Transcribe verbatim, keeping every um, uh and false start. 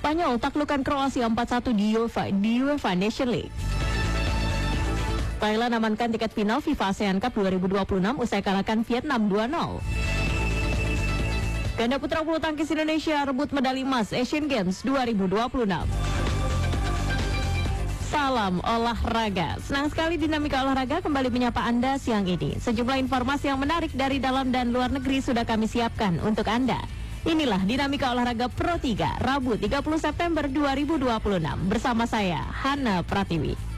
Spanyol taklukkan Kroasia empat satu di UEFA, di UEFA Nation League. Thailand amankan tiket final FIFA ASEAN Cup dua ribu dua puluh enam usai kalahkan Vietnam dua nol. Ganda putra bulu tangkis Indonesia rebut medali emas Asian Games dua ribu dua puluh enam. Salam olahraga. Senang sekali Dinamika Olahraga kembali menyapa Anda siang ini. Sejumlah informasi yang menarik dari dalam dan luar negeri sudah kami siapkan untuk Anda. Inilah Dinamika Olahraga Pro tiga, Rabu tiga puluh September dua ribu dua puluh enam. Bersama saya, Hana Pratiwi.